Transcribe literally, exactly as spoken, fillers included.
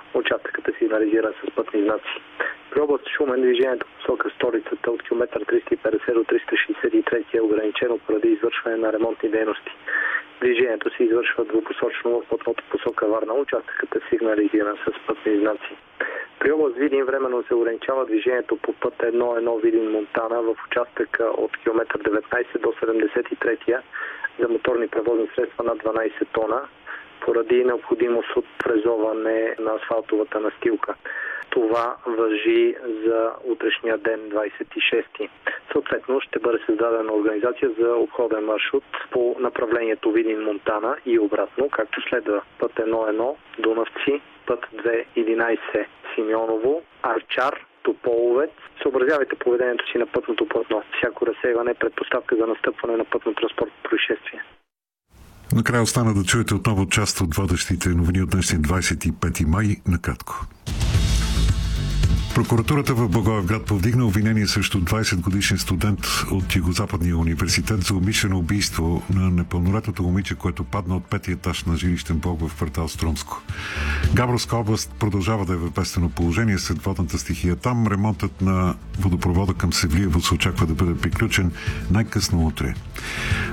Участъкът е сигнализиран с пътни знаци. При област Шумен движението в посока столицата от километър триста и петдесет до триста шейсет и три е ограничено поради извършване на ремонтни дейности. Движението се извършва двупосочно в пътната посока Варна. Участъкът е сигнализиран с пътни знаци. При област Видин временно се ограничава движението по път едно едно Видин-Монтана в участъка от километър деветнайсет до седемдесет и три за моторни превозни средства над дванайсет тона, поради необходимост от фрезоване на асфалтовата настилка. Това важи за утрешния ден, двайсет и шести. Съответно ще бъде създадена организация за обходен маршрут по направлението Видин-Монтана и обратно, както следва: път едно едно Дунавци, път две единайсет Симеоново, Арчар, Тополовец. Съобразявайте поведението си на пътното платно. Всяко разсейване е предпоставка за настъпване на пътно-транспортно происшествие. Накрая остана да чуете отново част от водещите новини от днешния двайсет и пети май, накратко. Прокуратурата в Благоевград повдигна обвинение срещу двайсет годишен студент от Югозападния университет за умишлено убийство на непълнолетното момиче, което падна от петия етаж на жилищен блок в квартал Струмско. Габровска област продължава да е в бедствено положение след водната стихия. Там ремонтът на водопровода към Севлиево се очаква да бъде приключен най-късно утре.